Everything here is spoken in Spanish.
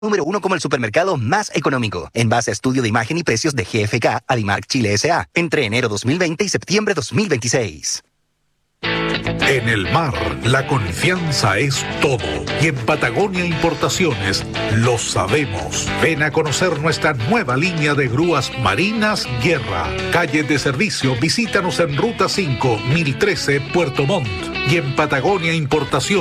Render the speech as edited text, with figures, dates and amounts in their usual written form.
Número 1 como el supermercado más económico, en base a estudio de imagen y precios de GFK, Alimark Chile S.A., entre enero 2020 y septiembre 2026. En el mar, la confianza es todo. Y en Patagonia Importaciones lo sabemos. Ven a conocer nuestra nueva línea de grúas marinas Guerra. Calle de servicio, visítanos en Ruta 5, 1013, Puerto Montt. Y en Patagonia Importaciones.